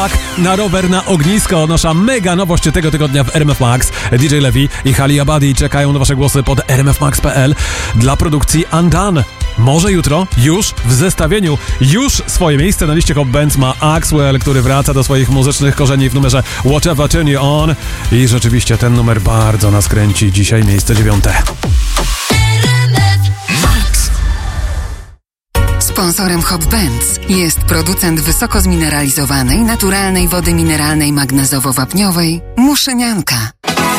Na rower na ognisko. Nasza mega nowość tego tygodnia w RMF Max. DJ Levi i Hali Abadi czekają na wasze głosy pod rmfmax.pl dla produkcji Undone. Może jutro, już w zestawieniu, już swoje miejsce na liście Hot Bands ma Axwell, który wraca do swoich muzycznych korzeni w numerze Whatever Turn You On. I rzeczywiście ten numer bardzo nas kręci. Dzisiaj miejsce 9. Sponsorem Hot Bands jest producent wysoko zmineralizowanej, naturalnej wody mineralnej magnezowo-wapniowej Muszynianka.